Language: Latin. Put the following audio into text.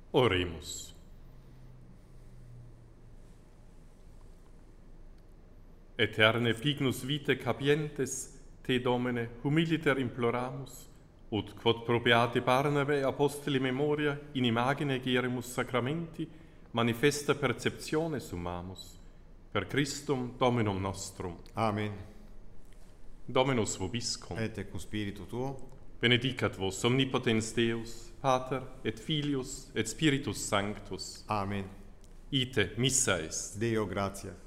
Oremus. Eterne pignus vitae capientes, te Domine, humiliter imploramus, ut quod pro beate Barnabae apostoli memoria in imagine geremus sacramenti, manifesta perceptione summamus. Per Christum Dominum nostrum. Amen. Dominus vobiscum. Et cum spiritu tuo. Benedicat vos omnipotens Deus, Pater et Filius et Spiritus Sanctus. Amen. Ite missa est. Deo gratias.